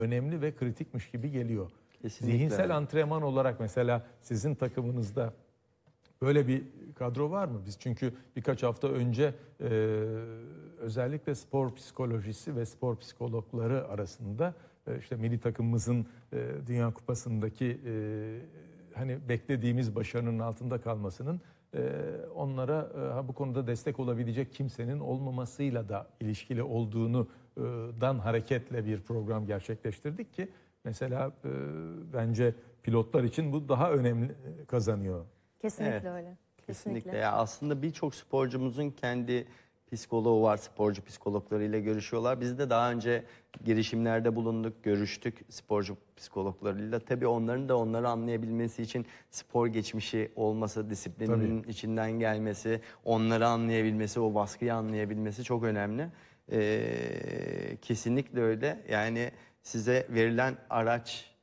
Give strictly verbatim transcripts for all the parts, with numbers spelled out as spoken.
önemli ve kritikmiş gibi geliyor. Kesinlikle. Zihinsel antrenman olarak mesela sizin takımınızda böyle bir kadro var mı? Biz çünkü birkaç hafta önce e, özellikle spor psikolojisi ve spor psikologları arasında e, işte milli takımımızın e, Dünya Kupası'ndaki e, hani beklediğimiz başarının altında kalmasının e, onlara e, bu konuda destek olabilecek kimsenin olmamasıyla da ilişkili olduğunu e, dan hareketle bir program gerçekleştirdik ki mesela e, bence pilotlar için bu daha önemli kazanıyor. Kesinlikle Evet, öyle. Kesinlikle. Kesinlikle. Ya aslında birçok sporcumuzun kendi psikoloğu var. Sporcu psikologlarıyla görüşüyorlar. Biz de daha önce girişimlerde bulunduk, görüştük sporcu psikologlarıyla. Tabii onların da onları anlayabilmesi için spor geçmişi olması, disiplinin Tabii. içinden gelmesi, onları anlayabilmesi, o baskıyı anlayabilmesi çok önemli. Ee, kesinlikle öyle. Yani size verilen araç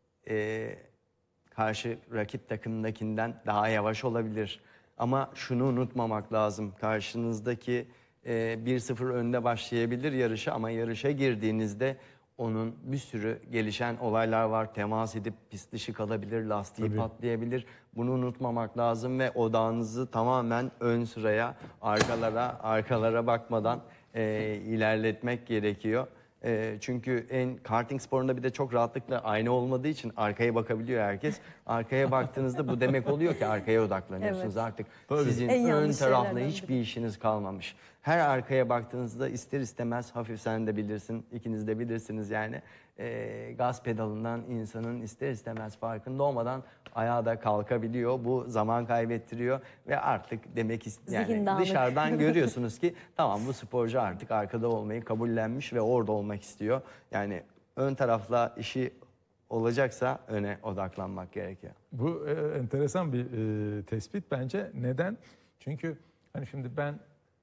e, karşı rakip takımdakinden daha yavaş olabilir. Ama şunu unutmamak lazım. Karşınızdaki e, bir sıfır önde başlayabilir yarışa ama yarışa girdiğinizde onun bir sürü gelişen olaylar var. Temas edip pist dışı kalabilir, lastiği Tabii. patlayabilir. Bunu unutmamak lazım ve odağınızı tamamen ön sıraya, arkalara, arkalara bakmadan e, ilerletmek gerekiyor. E, çünkü en karting sporunda bir de çok rahatlıkla ayna olmadığı için arkaya bakabiliyor herkes. Arkaya baktığınızda bu demek oluyor ki arkaya odaklanıyorsunuz Evet. artık. Tabii. Sizin En ön yanlış tarafla şeylerden hiçbir biri. işiniz kalmamış. Her arkaya baktığınızda ister istemez hafif sen de bilirsin, ikiniz de bilirsiniz yani. E, gaz pedalından insanın ister istemez farkında olmadan ayağa da kalkabiliyor. Bu zaman kaybettiriyor ve artık demek ist- Zihin yani dağınık. dışarıdan görüyorsunuz ki tamam bu sporcu artık arkada olmayı kabullenmiş ve orada olmak istiyor. Yani ön tarafla işi olacaksa öne odaklanmak gerekiyor. Bu e, enteresan bir e, tespit bence. Neden? Çünkü hani şimdi ben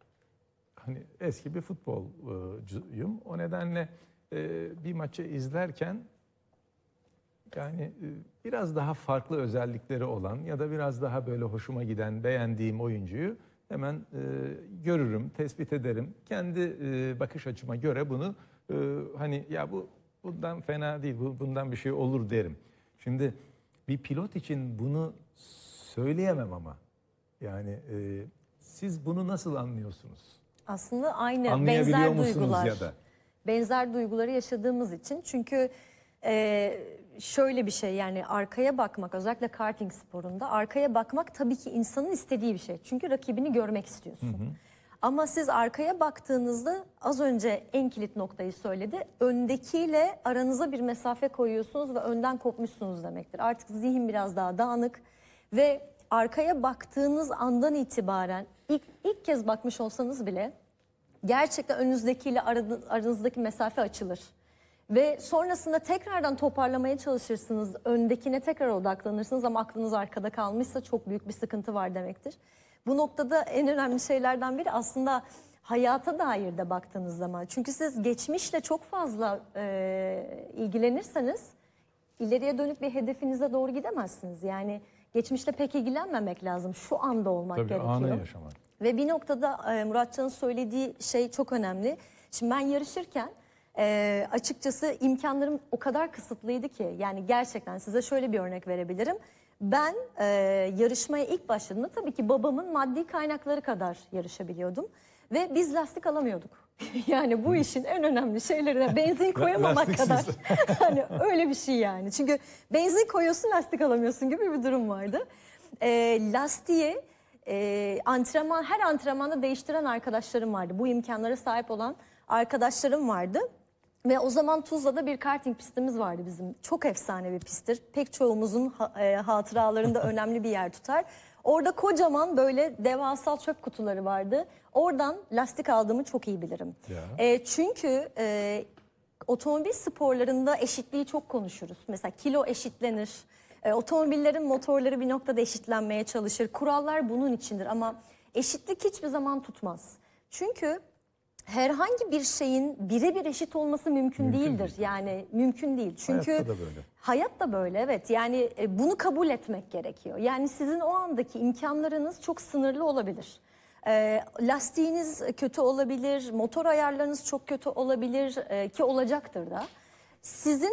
hani eski bir futbolcuyum. O nedenle e, bir maçı izlerken yani e, biraz daha farklı özellikleri olan ya da biraz daha böyle hoşuma giden, beğendiğim oyuncuyu hemen e, görürüm, tespit ederim. Kendi e, bakış açıma göre bunu e, hani ya bu bundan fena değil, bu, bundan bir şey olur derim. Şimdi bir pilot için bunu söyleyemem ama yani e, siz bunu nasıl anlıyorsunuz? Aslında aynı Anlayabiliyor benzer musunuz duygular. ya da? Benzer duyguları yaşadığımız için çünkü e, şöyle bir şey yani arkaya bakmak özellikle karting sporunda arkaya bakmak tabii ki insanın istediği bir şey. Çünkü rakibini görmek istiyorsun. Ama siz arkaya baktığınızda az önce en kilit noktayı söyledi. Öndekiyle aranıza bir mesafe koyuyorsunuz ve önden kopmuşsunuz demektir. Artık zihin biraz daha dağınık ve arkaya baktığınız andan itibaren ilk, ilk kez bakmış olsanız bile gerçekten önünüzdekiyle aranızdaki mesafe açılır. Ve sonrasında tekrardan toparlamaya çalışırsınız. Öndekine tekrar odaklanırsınız ama aklınız arkada kalmışsa çok büyük bir sıkıntı var demektir. Bu noktada en önemli şeylerden biri aslında hayata dair de baktığınız zaman. Çünkü siz geçmişle çok fazla e, ilgilenirseniz ileriye dönük bir hedefinize doğru gidemezsiniz. Yani geçmişle pek ilgilenmemek lazım. Şu anda olmak Tabii gerekiyor. anı yaşamak. Ve bir noktada e, Muratcan'ın söylediği şey çok önemli. Şimdi ben yarışırken e, açıkçası imkanlarım o kadar kısıtlıydı ki yani gerçekten size şöyle bir örnek verebilirim. Ben e, yarışmaya ilk başladığımda tabii ki babamın maddi kaynakları kadar yarışabiliyordum. Ve biz lastik alamıyorduk. Yani bu işin en önemli şeylerine benzin koyamamak Lastiksiz. kadar. Hani öyle bir şey yani. Çünkü benzin koyuyorsun lastik alamıyorsun gibi bir durum vardı. E, lastiği e, antrenman her antrenmanda değiştiren arkadaşlarım vardı. Bu imkanlara sahip olan arkadaşlarım vardı. Ve o zaman Tuzla'da bir karting pistimiz vardı bizim. Çok efsane bir pisttir. Pek çoğumuzun ha, e, hatıralarında önemli bir yer tutar. Orada kocaman böyle devasal çöp kutuları vardı. Oradan lastik aldığımı çok iyi bilirim. Ya. E, çünkü e, otomobil sporlarında eşitliği çok konuşuruz. Mesela kilo eşitlenir. E, otomobillerin motorları bir noktada eşitlenmeye çalışır. Kurallar bunun içindir ama eşitlik hiçbir zaman tutmaz. Çünkü herhangi bir şeyin birebir eşit olması mümkün, Mümkün değildir. değil. Yani mümkün değil. Çünkü Hayatta da böyle. hayat da böyle evet. Yani e, bunu kabul etmek gerekiyor. Yani sizin o andaki imkanlarınız çok sınırlı olabilir. E, lastiğiniz kötü olabilir, motor ayarlarınız çok kötü olabilir e, ki olacaktır da. sizin